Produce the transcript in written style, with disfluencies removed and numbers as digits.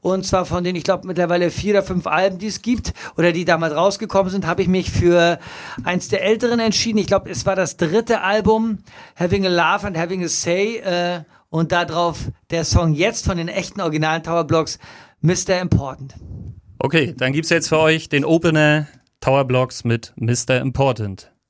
Und zwar von den, ich glaube, mittlerweile 4 oder 5 Alben, die es gibt oder die damals rausgekommen sind, habe ich mich für eins der älteren entschieden. Ich glaube, es war das 3. Album, Having a Laugh and Having a Say. Und darauf der Song jetzt von den echten originalen Tower Blocks, Mr. Important. Okay, dann gibt's jetzt für euch den Opener Tower Blocks mit Mr. Important.